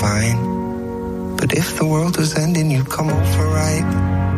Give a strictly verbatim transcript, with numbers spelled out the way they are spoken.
fine. But if the world was ending, you'd come over, right?